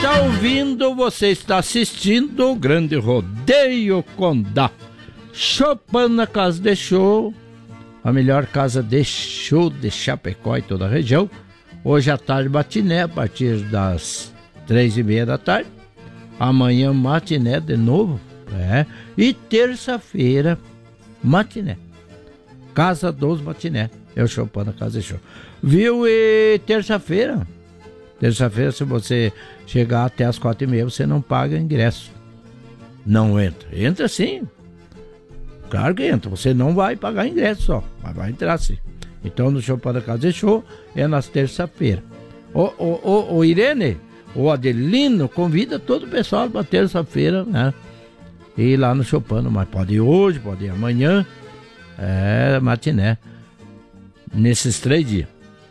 está ouvindo, você está assistindo o Grande Rodeio Condá. Chopin na Casa de Show, a melhor casa de show de Chapecó e toda a região. Hoje à tarde matiné a partir das 3:30 da tarde. Amanhã matiné de novo. E terça-feira matiné. Casa dos Matiné. É o Chopin na Casa de Show. Viu? E terça-feira, se você chegar até as 4:30, você não paga ingresso. Não entra. Entra sim. Claro que entra. Você não vai pagar ingresso só, mas vai entrar sim. Então no Chopin da Casa de Show é nas terça-feira. O Irene, o Adelino, convida todo o pessoal para terça-feira, né? Ir lá no Chopin. Mas pode ir hoje, pode ir amanhã. Matiné. Nesses 3 dias.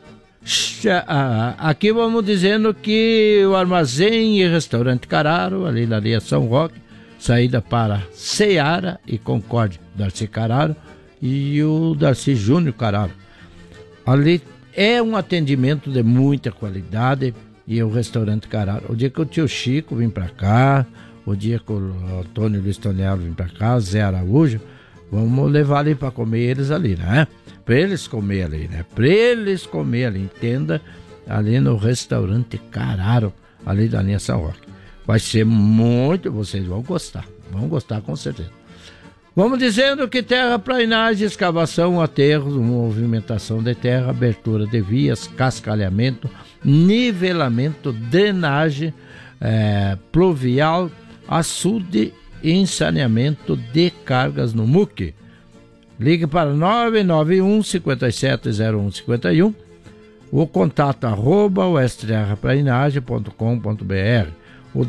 Aqui vamos dizendo que o Armazém e Restaurante Cararo, ali na linha São Roque, saída para Seara e Concórdia, Darcy Cararo e o Darcy Júnior Cararo. Ali é um atendimento de muita qualidade e o Restaurante Cararo. O dia que o tio Chico vem para cá, o dia que o Antônio Luiz Tonello vem para cá, Zé Araújo, vamos levar ali para comer eles ali, né? Para eles comer ali, né? Para eles comer ali, entenda, ali no Restaurante Cararo, ali da linha São Roque. Vai ser muito, vocês vão gostar com certeza. Vamos dizendo que terraplanagem, escavação, aterros, movimentação de terra, abertura de vias, cascalhamento, nivelamento, drenagem, pluvial, açude e saneamento de cargas no MUC. Ligue para 991-570151, o contato @oestterraplanagem.com.br, o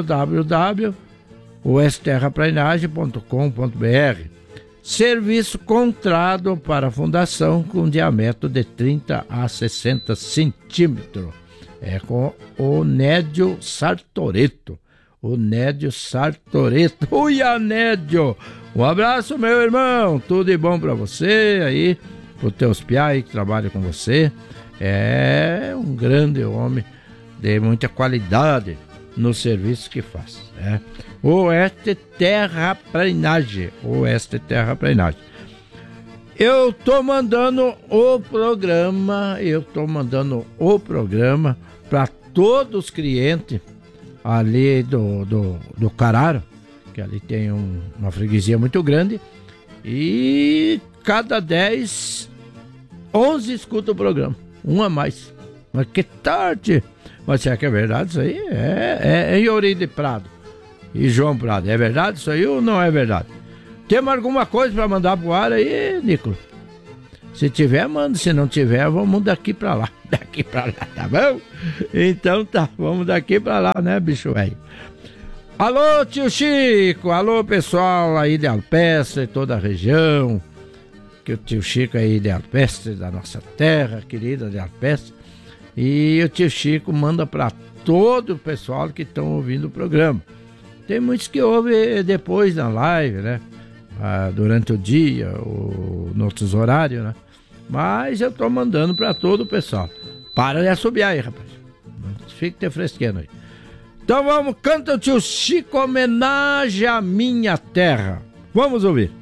www.oestterraplanagem.com.br. Serviço contrato para fundação com diâmetro de 30 a 60 centímetros. É com o Nédio Sartoreto. Ui, Nédio! Um abraço, meu irmão. Tudo de bom pra você aí, pros teus piá que trabalham com você. É um grande homem de muita qualidade no serviço que faz. Oeste Terraplanagem. Eu tô mandando o programa para todos os clientes ali do Cararo, que ali tem uma freguesia muito grande, e cada 10, 11 escuta o programa, um a mais. Mas que tarde! Mas será que é verdade isso aí? É em Ouro de Prado e João Prado. É verdade isso aí ou não é verdade? Temos alguma coisa para mandar pro ar aí, Nicolas? Se tiver, manda. Se não tiver, vamos daqui pra lá. Daqui pra lá, tá bom? Então tá, vamos daqui pra lá, né, bicho velho? Alô, tio Chico. Alô, pessoal aí de Alpestre e toda a região. Que o tio Chico aí de Alpestre, da nossa terra querida de Alpestre. E o tio Chico manda pra todo o pessoal que estão ouvindo o programa. Tem muitos que ouvem depois na live, né? Durante o dia ou em outros horários, né? Mas eu tô mandando pra todo o pessoal. Para de assobiar aí, rapaz. Não fique te fresquendo aí. Então vamos, canta o tio Chico, homenagem à minha terra. Vamos ouvir.